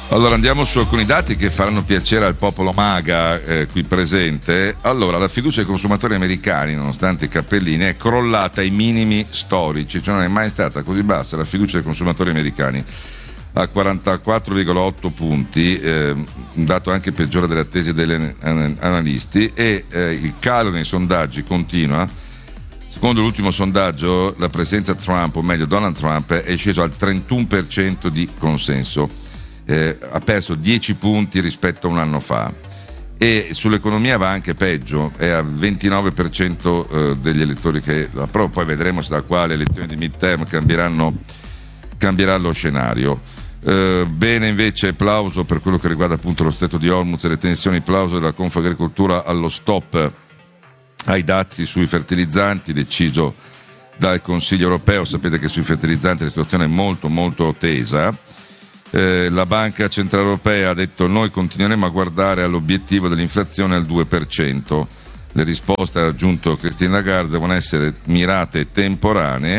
Allora andiamo su alcuni dati che faranno piacere al popolo MAGA qui presente. Allora, la fiducia dei consumatori americani, nonostante i cappellini, è crollata ai minimi storici, cioè non è mai stata così bassa la fiducia dei consumatori americani, a 44,8 punti, un dato anche peggiore delle attese degli analisti, e il calo nei sondaggi continua. Secondo l'ultimo sondaggio, la presenza Trump, o meglio Donald Trump, è sceso al 31% di consenso. Ha perso 10 punti rispetto a un anno fa, e sull'economia va anche peggio, è al 29% degli elettori che approva. Poi vedremo se da quale elezioni di midterm cambierà lo scenario. Bene invece, plauso per quello che riguarda appunto lo stretto di Hormuz e le tensioni, plauso della Confagricoltura allo stop ai dazi sui fertilizzanti deciso dal Consiglio europeo. Sapete che sui fertilizzanti la situazione è molto molto tesa. La Banca Centrale Europea ha detto: noi continueremo a guardare all'obiettivo dell'inflazione al 2%. Le risposte, ha aggiunto Christine Lagarde, devono essere mirate e temporanee.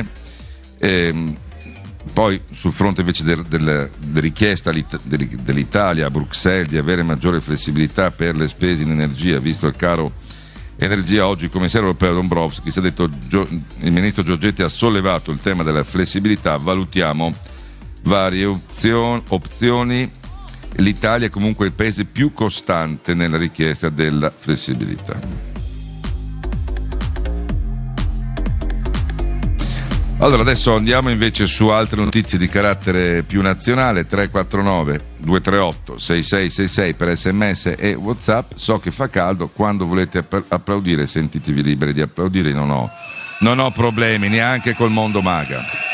Poi sul fronte invece della richiesta dell'Italia a Bruxelles di avere maggiore flessibilità per le spese in energia, visto il caro energia, oggi il commissario europeo Dombrovskis ha detto: il ministro Giorgetti ha sollevato il tema della flessibilità, valutiamo varie opzioni. L'Italia è comunque il paese più costante nella richiesta della flessibilità. Allora adesso andiamo invece su altre notizie di carattere più nazionale. 349 238 6666 per SMS e WhatsApp. So che fa caldo, quando volete applaudire sentitevi liberi di applaudire, non ho problemi neanche col mondo MAGA.